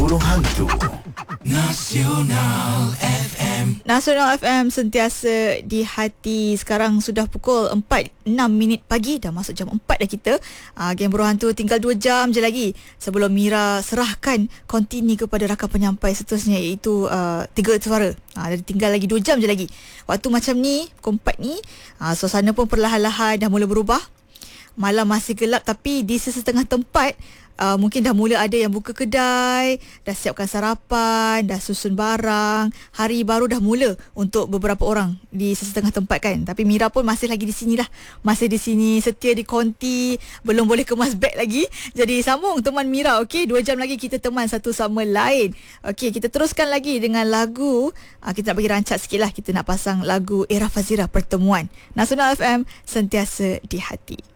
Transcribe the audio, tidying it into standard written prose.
Burung Hantu Nasional FM. Nasional FM sentiasa di hati. Sekarang sudah pukul 4:06 pagi. Dah masuk jam 4 dah kita. Geng Burung Hantu tinggal 2 jam je lagi sebelum Mira serahkan kontini kepada rakan penyampai seterusnya, iaitu 3 suara. Jadi tinggal lagi 2 jam je lagi. Waktu macam ni, pukul 4 ni, suasana pun perlahan-lahan dah mula berubah. Malam masih gelap, tapi di sesetengah tempat mungkin dah mula ada yang buka kedai, dah siapkan sarapan, dah susun barang. Hari baru dah mula untuk beberapa orang di sesetengah tempat kan. Tapi Mira pun masih lagi di sini lah. Masih di sini, setia di konti, belum boleh kemas beg lagi. Jadi sambung teman Mira, okey? 2 jam lagi kita teman satu sama lain. Okey, kita teruskan lagi dengan lagu. Kita nak bagi rancak sikit lah. Kita nak pasang lagu Era Fazira, Pertemuan. Nasional FM, sentiasa di hati.